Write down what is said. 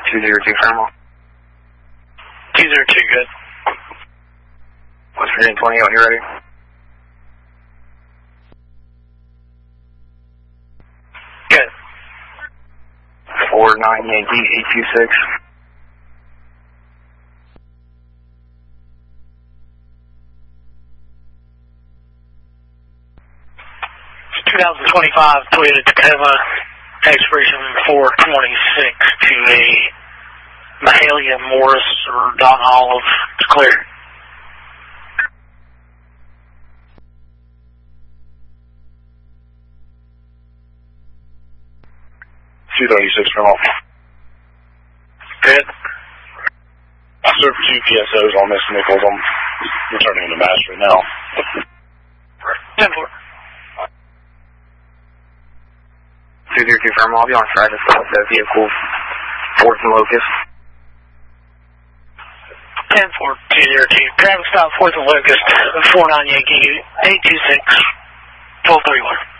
202 Fairmont. 202, good. West Virginia 20 when you're ready. Good. 49 Yankee 826. 2025 Toyota Tacoma, expiration 426 to a Mahalia Morris or Don Olive, clear. Fairmont. Good. I served 2 PSOs on Miss Nichols. I'm returning to Mass right now. 10-4. 202 Fairmont, I'll be on Friday for the vehicle, 4th and Locust. 10-4, 202. Travis Scott, 4th and Locust, 49 Yankee, 826, 1231.